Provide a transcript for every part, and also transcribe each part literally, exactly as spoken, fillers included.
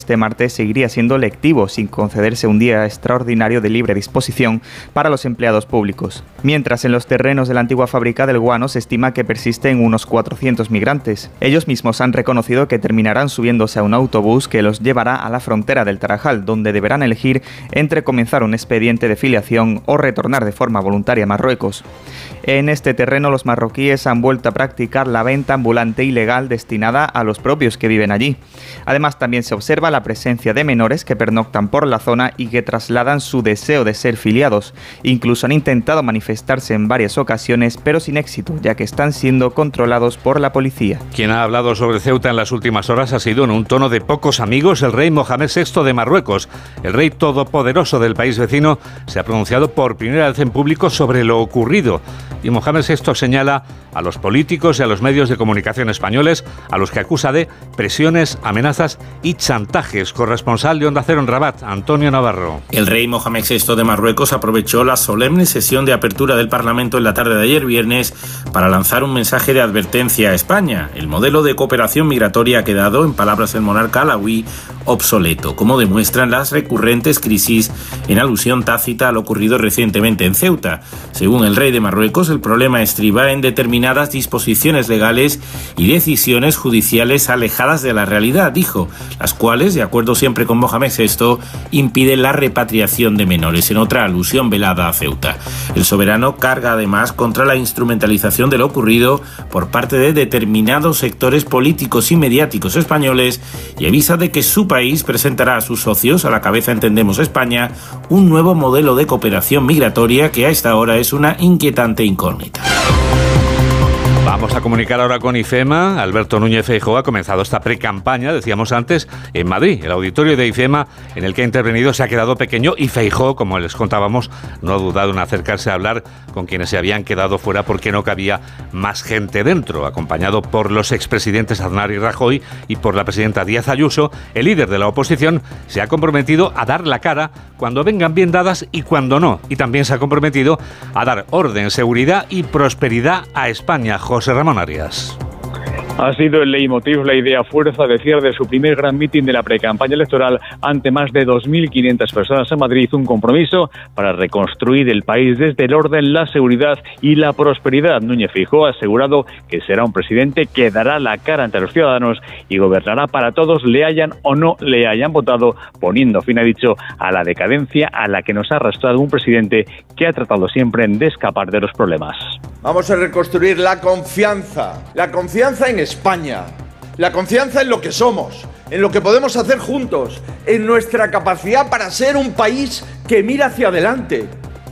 Este martes seguiría siendo lectivo, sin concederse un día extraordinario de libre disposición para los empleados públicos. Mientras, en los terrenos de la antigua fábrica del guano se estima que persisten unos cuatrocientos migrantes. Ellos mismos han reconocido que terminarán subiéndose a un autobús que los llevará a la frontera del Tarajal, donde deberán elegir entre comenzar un expediente de filiación o retornar de forma voluntaria a Marruecos. En este terreno, los marroquíes han vuelto a practicar la venta ambulante ilegal destinada a los propios que viven allí. Además, también se observa la presencia de menores que pernoctan por la zona y que trasladan su deseo de ser filiados. Incluso han intentado manifestarse en varias ocasiones, pero sin éxito, ya que están siendo controlados por la policía. Quien ha hablado sobre Ceuta en las últimas horas ha sido, en un tono de pocos amigos, el rey Mohamed sexto de Marruecos. El rey todopoderoso del país vecino se ha pronunciado por primera vez en público sobre lo ocurrido. Y Mohamed sexto señala a los políticos y a los medios de comunicación españoles, a los que acusa de presiones, amenazas y chantajes. Corresponsal de Onda Cero en Rabat, Antonio Navarro. El rey Mohamed sexto de Marruecos aprovechó la solemne sesión de apertura del Parlamento en la tarde de ayer viernes para lanzar un mensaje de advertencia a España. El modelo de cooperación migratoria ha quedado, en palabras del monarca alauí, obsoleto, como demuestran las recurrentes crisis en alusión tácita a lo ocurrido recientemente en Ceuta. Según el rey de Marruecos, el problema estriba en determinadas disposiciones legales y decisiones judiciales alejadas de la realidad, dijo, las cuales, de acuerdo siempre con Mohamed sexto, impiden la repatriación de menores, en otra alusión velada a Ceuta. El soberano carga además contra la instrumentalización de lo ocurrido por parte de determinados sectores políticos y mediáticos españoles y avisa de que su país presentará a sus socios, a la cabeza entendemos España, un nuevo modelo de cooperación migratoria que a esta hora es una inquietante incógnita. Vamos a comunicar ahora con IFEMA. Alberto Núñez Feijóo ha comenzado esta precampaña, decíamos antes, en Madrid. El auditorio de IFEMA en el que ha intervenido se ha quedado pequeño y Feijóo, como les contábamos, no ha dudado en acercarse a hablar con quienes se habían quedado fuera porque no cabía más gente dentro. Acompañado por los expresidentes Aznar y Rajoy y por la presidenta Díaz Ayuso, el líder de la oposición se ha comprometido a dar la cara cuando vengan bien dadas y cuando no. Y también se ha comprometido a dar orden, seguridad y prosperidad a España. José Ramón Arias. Ha sido el leitmotiv, la idea fuerza de cierre de su primer gran mitin de la precampaña electoral ante más de dos mil quinientas personas en Madrid, un compromiso para reconstruir el país desde el orden, la seguridad y la prosperidad. Núñez Feijóo ha asegurado que será un presidente que dará la cara ante los ciudadanos y gobernará para todos, le hayan o no le hayan votado, poniendo fin, ha dicho, a la decadencia a la que nos ha arrastrado un presidente que ha tratado siempre de escapar de los problemas. Vamos a reconstruir la confianza, la confianza en España, la confianza en lo que somos, en lo que podemos hacer juntos, en nuestra capacidad para ser un país que mira hacia adelante.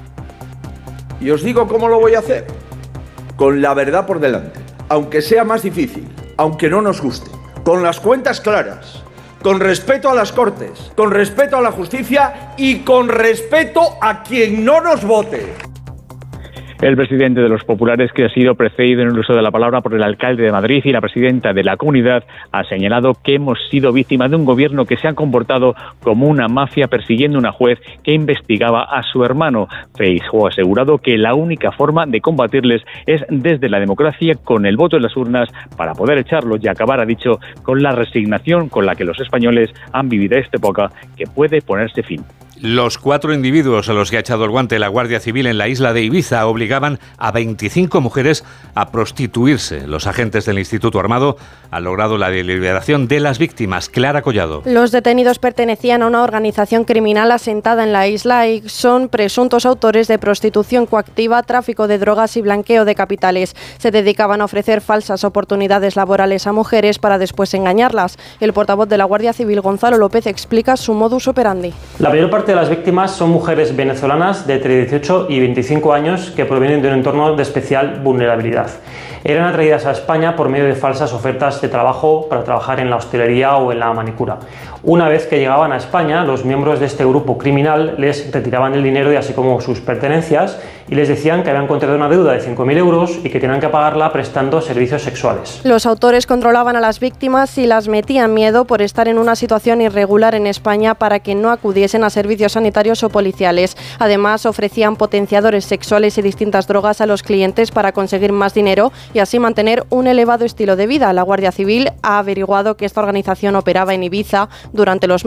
Y os digo cómo lo voy a hacer, con la verdad por delante, aunque sea más difícil, aunque no nos guste, con las cuentas claras, con respeto a las Cortes, con respeto a la justicia y con respeto a quien no nos vote. El presidente de los populares, que ha sido precedido en el uso de la palabra por el alcalde de Madrid y la presidenta de la comunidad, ha señalado que hemos sido víctimas de un gobierno que se ha comportado como una mafia persiguiendo a una juez que investigaba a su hermano. Feijóo ha asegurado que la única forma de combatirles es desde la democracia, con el voto en las urnas, para poder echarlos y acabar, ha dicho, con la resignación con la que los españoles han vivido esta época, que puede ponerse fin. Los cuatro individuos a los que ha echado el guante la Guardia Civil en la isla de Ibiza obligaban a veinticinco mujeres a prostituirse. Los agentes del Instituto Armado han logrado la liberación de las víctimas. Clara Collado. Los detenidos pertenecían a una organización criminal asentada en la isla y son presuntos autores de prostitución coactiva, tráfico de drogas y blanqueo de capitales. Se dedicaban a ofrecer falsas oportunidades laborales a mujeres para después engañarlas. El portavoz de la Guardia Civil, Gonzalo López, explica su modus operandi. La mayor parte de las víctimas son mujeres venezolanas de entre dieciocho y veinticinco años que provienen de un entorno de especial vulnerabilidad. Eran atraídas a España por medio de falsas ofertas de trabajo para trabajar en la hostelería o en la manicura. Una vez que llegaban a España, los miembros de este grupo criminal les retiraban el dinero y así como sus pertenencias y les decían que habían contraído una deuda de cinco mil euros y que tenían que pagarla prestando servicios sexuales. Los autores controlaban a las víctimas y las metían miedo por estar en una situación irregular en España para que no acudiesen a servicios sanitarios o policiales. Además, ofrecían potenciadores sexuales y distintas drogas a los clientes para conseguir más dinero y así mantener un elevado estilo de vida. La Guardia Civil ha averiguado que esta organización operaba en Ibiza durante los